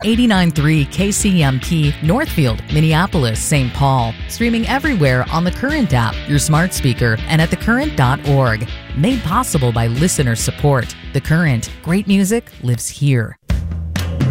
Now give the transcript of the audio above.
89.3 KCMP, Northfield, Minneapolis, St. Paul. Streaming everywhere on the Current app, your smart speaker, and at thecurrent.org. Made possible by listener support. The Current. Great music lives here.